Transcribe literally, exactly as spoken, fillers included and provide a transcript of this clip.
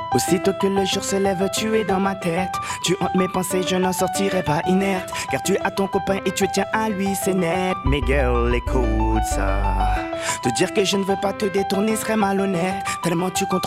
Aussitôt que le jour se lève, tu es dans ma tête. Tu hantes mes pensées, je n'en sortirai pas inerte. Car tu as ton copain et tu tiens à lui, c'est net. Mais girl, écoute ça. Te dire que je ne veux pas te détourner serait malhonnête. Tellement tu contrôles